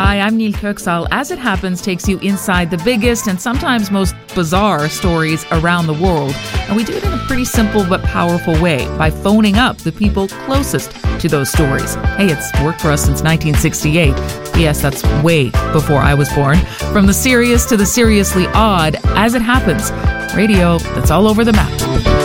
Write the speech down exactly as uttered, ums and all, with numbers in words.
Hi, I'm Neil Köksal. As It Happens takes you inside the biggest and sometimes most bizarre stories around the world. And we do it in a pretty simple but powerful way by phoning up the people closest to those stories. Hey, it's worked for us since nineteen sixty-eight. Yes, that's way before I was born. From the serious to the seriously odd, As It Happens. Radio that's all over the map.